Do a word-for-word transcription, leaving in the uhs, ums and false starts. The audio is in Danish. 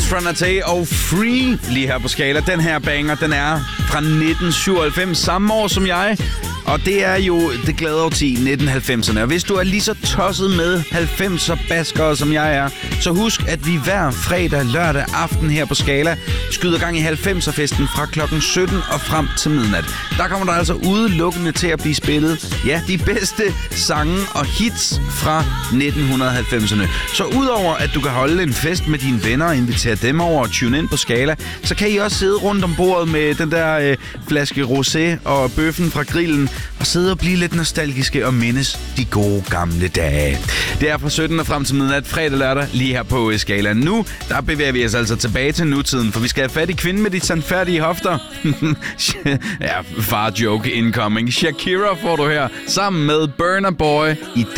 fra Nate og Free lige her på Skala. Den her banger, den er fra nitten syvoghalvfems, samme år som jeg. Og det er jo det glade årti, nitten halvfemserne. Og hvis du er lige så tosset med halvfemser baskere, som jeg er, så husk, at vi hver fredag, lørdag aften her på Skala skyder gang i halvfemser-festen fra klokken sytten og frem til midnat. Der kommer der altså udelukkende til at blive spillet, ja, de bedste sange og hits fra nitten halvfemserne. Så udover at du kan holde en fest med dine venner og invitere dem over og tune ind på Skala, så kan I også sidde rundt om bordet med den der øh, flaske rosé og bøffen fra grillen og sidde og blive lidt nostalgiske og mindes de gode gamle dage. Det er fra sytten og frem til midnat, fredag lørdag, lige her på Skala. Nu, der bevæger vi os altså tilbage til nutiden, for vi skal have fat i kvinden med de sandfærdige hofter. Ja, far joke incoming. Shakira får du her, sammen med Burna Boy i